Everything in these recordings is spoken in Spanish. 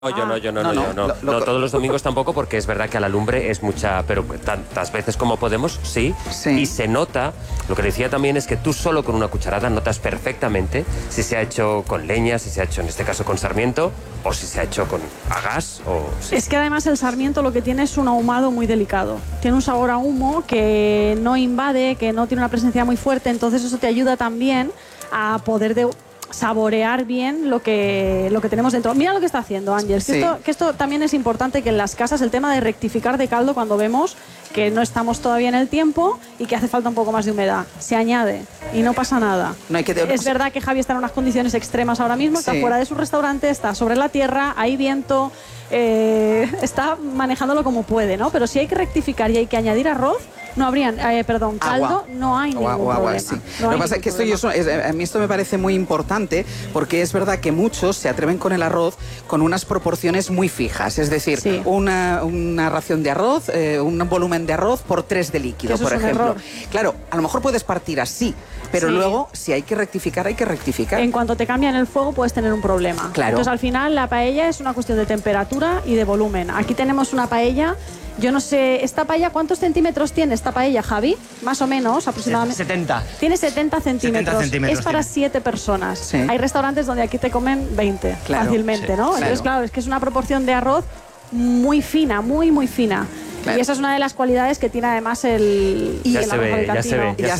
No, todos los domingos tampoco, porque es verdad que a la lumbre es mucha, pero tantas veces como podemos, sí. Y se nota, lo que decía también es que tú solo con una cucharada notas perfectamente si se ha hecho con leña, si se ha hecho en este caso con sarmiento, o si se ha hecho con a gas. Es que además el sarmiento lo que tiene es un ahumado muy delicado. Tiene un sabor a humo que no invade, que no tiene una presencia muy fuerte, entonces eso te ayuda también a poder saborear bien lo que tenemos dentro. Mira lo que está haciendo Ángel, que esto también es importante, que en las casas el tema de rectificar de caldo cuando vemos que no estamos todavía en el tiempo y que hace falta un poco más de humedad. Se añade y no pasa nada. Es verdad que Javi está en unas condiciones extremas ahora mismo, está fuera de su restaurante, está sobre la tierra, hay viento, está manejándolo como puede, ¿no? Pero si hay que rectificar y hay que añadir arroz, no habrían, caldo, no hay ningún problema. Sí. Lo que pasa es que a mí esto me parece muy importante, porque es verdad que muchos se atreven con el arroz con unas proporciones muy fijas, es decir, una ración de arroz, un volumen de arroz por 3 de líquido, por ejemplo. Claro, a lo mejor puedes partir así, pero luego, si hay que rectificar, hay que rectificar. En cuanto te cambian el fuego, puedes tener un problema. Claro. Entonces, al final, la paella es una cuestión de temperatura y de volumen. Aquí tenemos una paella. Yo no sé, ¿esta paella cuántos centímetros tiene esta paella, Javi? Más o menos, aproximadamente. 70. Tiene 70 centímetros. 70 centímetros es para 7 personas. Sí. Hay restaurantes donde aquí te comen 20 fácilmente, ¿no? Entonces, claro, es que es una proporción de arroz muy fina, muy, muy fina. Claro. Y esa es una de las cualidades que tiene además el Ya se ve. Ya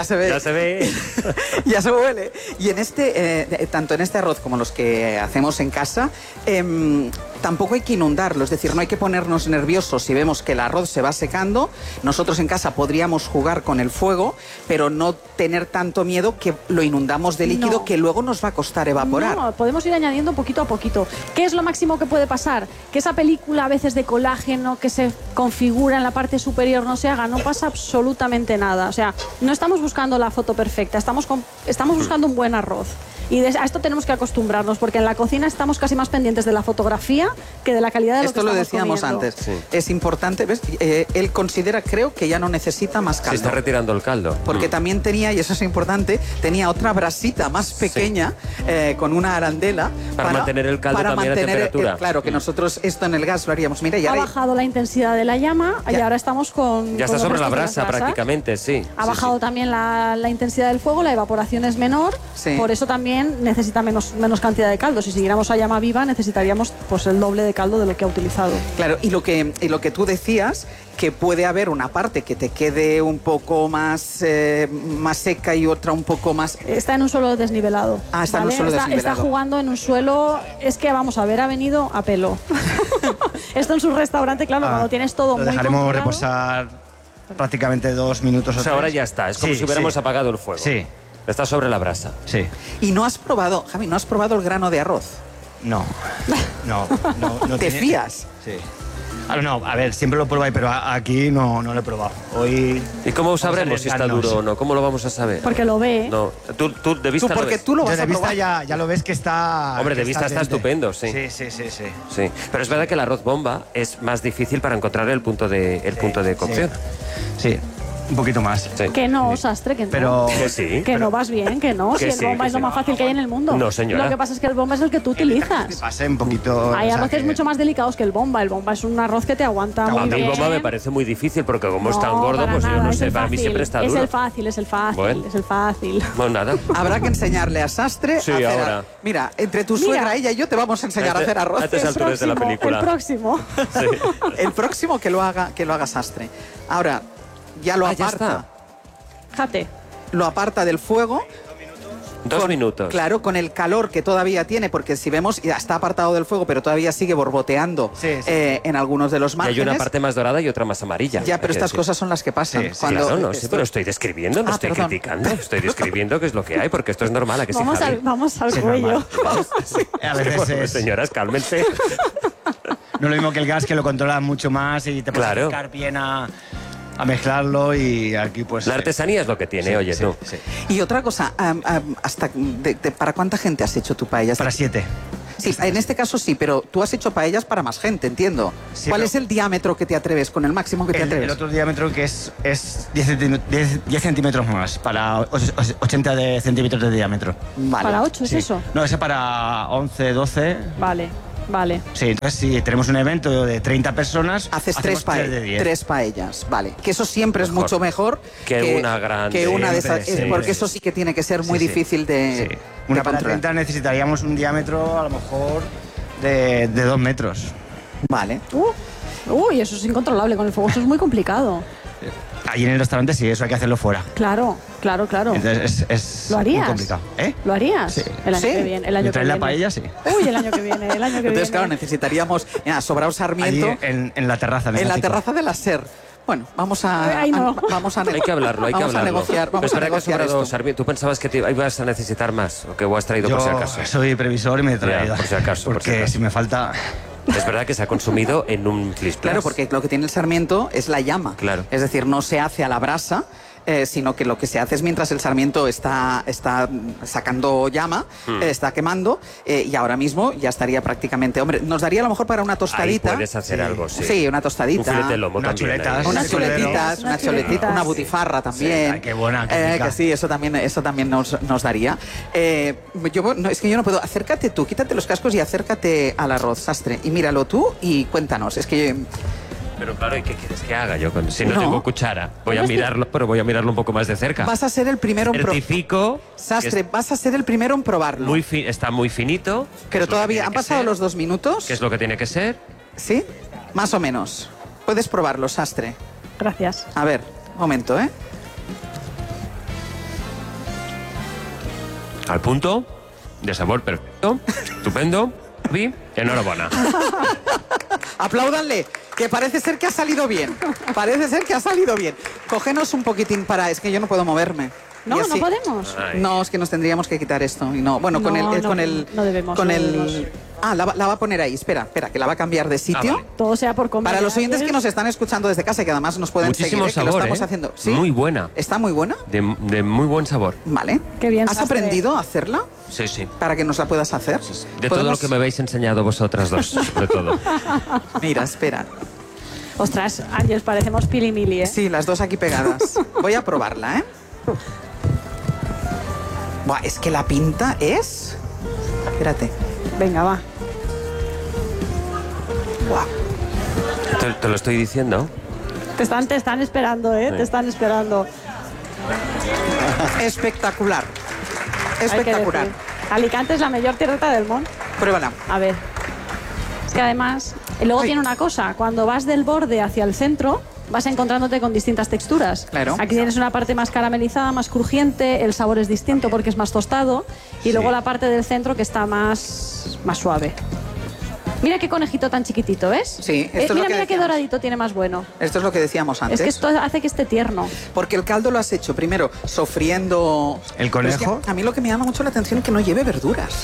se huele. Y en tanto en este arroz como los que hacemos en casa, tampoco hay que inundarlo, es decir, no hay que ponernos nerviosos si vemos que el arroz se va secando. Nosotros en casa podríamos jugar con el fuego, pero no tener tanto miedo que lo inundamos de líquido que luego nos va a costar evaporar. No, podemos ir añadiendo poquito a poquito. ¿Qué es lo máximo que puede pasar? Que esa película a veces de colágeno que se configura en la parte superior no se haga, no pasa absolutamente nada. O sea, no estamos buscando la foto perfecta, estamos buscando un buen arroz. Y a esto tenemos que acostumbrarnos, porque en la cocina estamos casi más pendientes de la fotografía que de la calidad de lo que estamos comiendo. Esto lo decíamos antes. Sí. Es importante, ¿ves? Él considera, creo, que ya no necesita más caldo. Se está retirando el caldo. Porque también tenía, y eso es importante, tenía otra brasita más pequeña con una arandela. Para mantener el caldo también a temperatura. Claro, que nosotros esto en el gas lo haríamos. Mira, ha bajado la intensidad de la llama y ahora estamos con... Ya está sobre la brasa prácticamente, sí. Ha bajado también la intensidad del fuego, la evaporación es menor, por eso también necesita menos cantidad de caldo. Si siguiéramos a llama viva necesitaríamos pues el doble de caldo de lo que ha utilizado. Claro, y lo que tú decías, que puede haber una parte que te quede un poco más seca y otra un poco más... Está en un suelo desnivelado. Está en un suelo desnivelado. Está jugando en un suelo... Es que, vamos a ver, ha venido a pelo. Esto en su restaurante, claro, cuando tienes todo muy dejaremos controlado, reposar prácticamente 2 minutos o 3. Ahora ya está, es como si hubiéramos apagado el fuego. Sí. Está sobre la brasa. Sí. ¿Y no has probado, Javi, no has probado el grano de arroz? No. ¿Te fías? Sí. No, a ver, siempre lo pruebo ahí, pero aquí no lo he probado. Hoy... ¿Y cómo sabremos si está duro o no? ¿Cómo lo vamos a saber? Porque lo ve. No, tú de vista porque tú lo vas de a vista probar. ya lo ves que está... Hombre, de vista está estupendo, sí. Sí. Pero es verdad que el arroz bomba es más difícil para encontrar el punto de cocción. Sí. Un poquito más. Sí. Que no, sastre, que no. Pero... Que sí. Que no vas bien, que no. Que si el bomba es lo más fácil que hay en el mundo. No, señora. Lo que pasa es que el bomba es el que tú utilizas. Pase un poquito... Hay arroces mucho más delicados que el bomba. El bomba es un arroz que te aguanta muy bien. A mí el bomba me parece muy difícil, porque como es tan gordo, pues yo no sé, para mí siempre está duro. Es el fácil. Bueno, nada. Habrá que enseñarle a Sastre a hacer ahora. Mira, entre tu suegra, ella y yo te vamos a enseñar a hacer arroz. A estas alturas de la película. El próximo. Sí. El próximo que lo haga Sastre. Ahora, ya lo aparta. Fíjate. Lo aparta del fuego. 2 minutos. Claro, con el calor que todavía tiene, porque si vemos, ya está apartado del fuego, pero todavía sigue borboteando en algunos de los márgenes. Y hay una parte más dorada y otra más amarilla. Ya, pero estas cosas son las que pasan. Claro, no sé, pero estoy describiendo, no estoy criticando. Estoy describiendo qué es lo que hay, porque esto es normal. ¿A que vamos al cuello. A veces señoras, cálmense. No es lo mismo que el gas, que lo controla mucho más y te puedes acercar bien a mezclarlo, y aquí pues... La artesanía es lo que tiene, oye, tú. Sí. Y otra cosa, ¿para cuánta gente has hecho tu paella? Para 7. Sí, en este caso sí, pero tú has hecho paellas para más gente, entiendo. Sí, ¿Cuál es el diámetro que te atreves, con el máximo que te atreves? El otro diámetro que es 10 centímetros más, para 80 centímetros de diámetro. Vale. ¿Para 8 es eso? No, ese para 11, 12. Vale. Vale. Sí, entonces si tenemos un evento de 30 personas, haces hacemos 3 paellas, vale. Que eso siempre es mucho mejor que una grande. Que una de esas, Siempre. porque eso sí que tiene que ser muy difícil de... Sí. Una para controlar. 30 necesitaríamos un diámetro a lo mejor de 2 metros. Vale. Uy, eso es incontrolable con el fuego, eso es muy complicado. Allí en el restaurante sí, eso hay que hacerlo fuera. Claro. Entonces es ¿Lo harías? muy complicado. ¿Lo harías? Sí. El año que viene. El año ¿Me que traes viene. la paella? Sí. Uy, el año que viene. Entonces, claro, necesitaríamos Sobrado Sarmiento. Allí en la terraza. En la terraza de la SER. Bueno, vamos a Hay que hablarlo, hay que hablarlo. A negociar, vamos a negociar esto. Sarmiento, ¿tú pensabas que ibas a necesitar más o que vos has traído por si acaso? Yo soy previsor y me he traído. Por si acaso. Porque si me falta... Es verdad que se ha consumido en un flisplas. Claro, porque lo que tiene el sarmiento es la llama. Claro. Es decir, no se hace a la brasa, sino que lo que se hace es mientras el sarmiento está sacando llama, está quemando, y ahora mismo ya estaría prácticamente... Hombre, nos daría a lo mejor para una tostadita. Ahí puedes hacer algo, sí. Sí, una tostadita. Un filete de lomo unas también. chuletas. Unas chuletitas, una butifarra también. Sí, qué buena, qué rica. que sí, eso también nos daría. Es que yo no puedo. Acércate tú, quítate los cascos y acércate al arroz, Sastre. Y míralo tú y cuéntanos. Es que... Pero claro, ¿y qué quieres que haga yo? Si no tengo cuchara, voy a mirarlo, pero voy a mirarlo un poco más de cerca. Vas a ser el primero en probarlo. Sastre, vas a ser el primero en probarlo. Está muy finito. Pero todavía han pasado los 2 minutos. ¿Qué es lo que tiene que ser? ¿Sí? Más o menos. Puedes probarlo, Sastre. Gracias. A ver, un momento, ¿eh? Al punto, de sabor perfecto, estupendo. Y enhorabuena. Apláudanle, que parece ser que ha salido bien. Parece ser que ha salido bien. Cógenos un poquitín para... Es que yo no puedo moverme. No, no podemos. Ay. No, es que nos tendríamos que quitar esto. Y no, bueno, No, con el... no debemos, Con no el... debemos. Ah, la va a poner ahí. Espera, que la va a cambiar de sitio. Vale. Todo sea por comer. Para los oyentes que nos están escuchando desde casa y que además nos pueden Muchísimo seguir, que sabor, lo estamos haciendo. ¿Sí? Muy buena. ¿Está muy buena? De muy buen sabor. Vale. Qué bien, ¿Has Sastre. aprendido a hacerla? Sí, sí. Para que nos la puedas hacer. De todo lo que me habéis enseñado vosotras dos, sobre todo. Mira, espera. Ostras, Ángeles, parecemos pilimili, ¿eh? Sí, las dos aquí pegadas. Voy a probarla, ¿eh? Buah, es que la pinta es... Espérate. Venga, va. Buah. Te lo estoy diciendo. Te están esperando, ¿eh? Sí. Te están esperando. Espectacular. Hay que Espectacular. decir. Alicante es la mejor tierreta del mundo. Pruébala. A ver. Es que además, luego Ay. tiene una cosa. Cuando vas del borde hacia el centro, vas encontrándote con distintas texturas. Claro. Aquí tienes una parte más caramelizada, más crujiente, el sabor es distinto porque es más tostado, y luego la parte del centro que está más suave. Mira qué conejito tan chiquitito, ¿ves? Sí, esto es lo mira, que mira qué decíamos. doradito tiene más bueno. Esto es lo que decíamos antes. Es que esto hace que esté tierno. Porque el caldo lo has hecho primero sofriendo... ¿El Pero es conejo? que a mí lo que me llama mucho la atención es que no lleve verduras.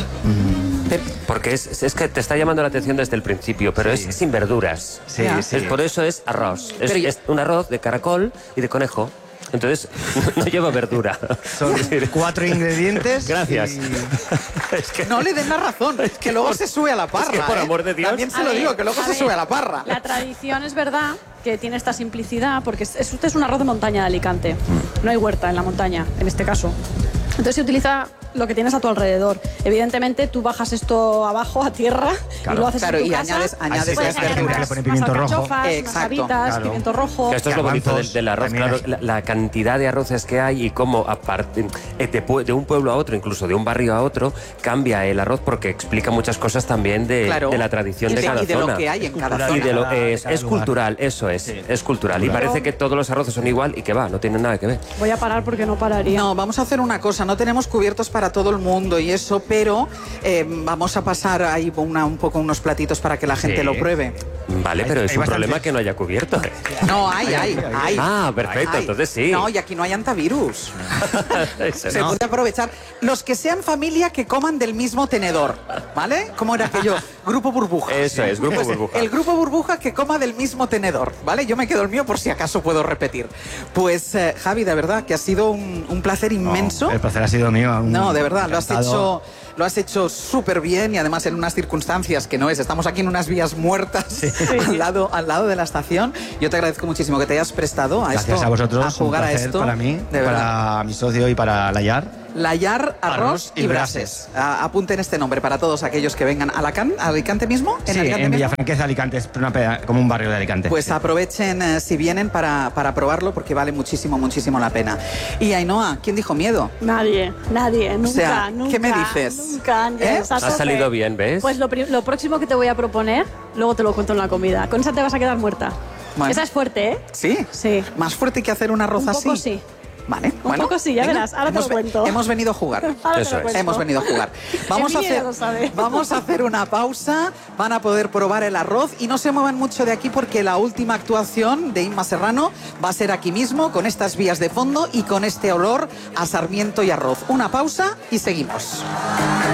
Porque es que te está llamando la atención desde el principio, pero es sin verduras. Sí, Ya. sí. Por eso es arroz. Pero ya- Es un arroz de caracol y de conejo. Entonces, no lleva verdura. Son 4 ingredientes. Gracias. y- Es que No le den la razón, que luego se sube a la parra. que por ¿eh? amor de Dios. También se A lo ver, digo, que luego a se ver, sube a la parra. La tradición es verdad que tiene esta simplicidad, porque este es un arroz de montaña de Alicante. No hay huerta en la montaña, en este caso. Entonces se utiliza lo que tienes a tu alrededor. Evidentemente tú bajas esto abajo a tierra y lo haces Claro, en tu y casa. añades Puedes las añadir verduras. más, Le pone pimiento más rojo. alcachofas, unas Exacto, habitas, claro. pimiento rojo. Que esto es lo bonito Garbanzos, del arroz, también claro, la cantidad de arroces que hay y cómo aparte de un pueblo a otro, incluso de un barrio a otro, cambia el arroz porque explica muchas cosas también de la tradición de cada y de zona. lo que hay en cada Cultural. zona. Y de lo, Cada es lugar. cultural, eso es, es cultural. Y parece que todos los arroces son igual y que va, no tienen nada que ver. Voy a parar porque no pararía. No, vamos a hacer una cosa. No tenemos cubiertos para todo el mundo y eso, pero vamos a pasar ahí un poco unos platitos para que la gente Sí. lo pruebe. Vale, pero es hay un bastante. problema que no haya cubierto. No, hay. Ah, perfecto, Hay. entonces sí. No, y aquí no hay antivirus. Eso Se no. puede aprovechar. Los que sean familia que coman del mismo tenedor, ¿vale? ¿Cómo era aquello? Grupo burbuja. Eso es, grupo Pues, burbuja. El grupo burbuja que coma del mismo tenedor, ¿vale? Yo me quedo el mío por si acaso puedo repetir. Pues, Javi, de verdad que ha sido un placer inmenso. El placer ha sido mío. No, de verdad, encantado. lo has hecho súper bien y además en unas circunstancias que no es. Estamos aquí en unas vías muertas al lado de la estación. Yo te agradezco muchísimo que te hayas prestado a Gracias esto, a vosotros. a jugar un a placer esto. para mí, de verdad. para mi socio y para Layar. Layar Arroz y Brases. Apunten este nombre para todos aquellos que vengan a Alicante mismo. Sí, en Villafranqueza, Alicante, es como un barrio de Alicante. Pues aprovechen si vienen para probarlo porque vale muchísimo, muchísimo la pena. Y Ainhoa, ¿quién dijo miedo? Nadie, nunca, o sea, nunca. ¿qué me dices? Nunca, Ha salido bien, ¿ves? Pues lo próximo que te voy a proponer, luego te lo cuento en la comida. Con esa te vas a quedar muerta. Bueno. Esa es fuerte, ¿eh? ¿Sí? Sí. ¿Más fuerte que hacer un arroz así? Un poco sí. Vale, un poco sí, ya verás. Ahora te lo cuento. Hemos venido a jugar. Eso es. Hemos venido a jugar. Vamos a hacer una pausa. Van a poder probar el arroz y no se muevan mucho de aquí porque la última actuación de Inma Serrano va a ser aquí mismo, con estas vías de fondo y con este olor a sarmiento y arroz. Una pausa y seguimos.